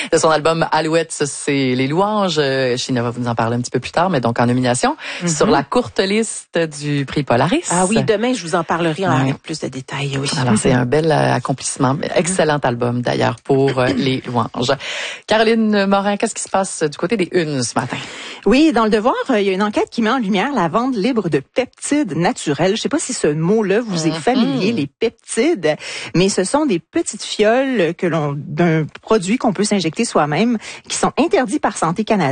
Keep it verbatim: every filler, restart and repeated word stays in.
de son album Alouette, c'est Les Louanges. China va vous en parler un petit peu plus tard, mais donc en nomination mm-hmm. sur la courte liste du prix Polaris. Ah oui, demain, je vous en parlerai ouais. avec plus de détails. Oui. Alors, c'est un bel accomplissement. Excellent album, d'ailleurs, pour Les Louanges. Caroline Morin, qu'est-ce qui se passe du côté des unes ce matin? Oui, dans Le Devoir, il y a une enquête qui met en lumière la vente libre de peptides naturels. Je sais pas si ce mot-là vous est familier, mm-hmm. les peptides, mais ce sont des petites fioles que l'on d'un produit qu'on peut s'injecter soi-même qui sont interdits par Santé Canada.